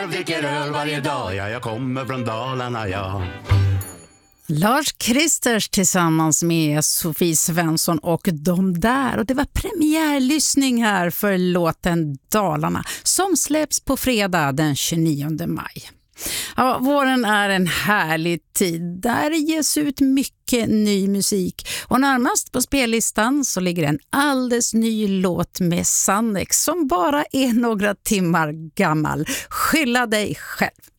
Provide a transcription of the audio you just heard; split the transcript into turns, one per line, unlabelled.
och dricker öl varje dag. Ja, jag kommer från Dalarna, ja.
Lars Kristers tillsammans med Sofie Svensson och de där. Och det var premiärlyssning här för låten Dalarna som släpps på fredag den 29 maj. Ja, våren är en härlig tid. Där ges ut mycket ny musik. Och närmast på spellistan så ligger en alldeles ny låt med Sannex som bara är några timmar gammal. Skylla dig själv.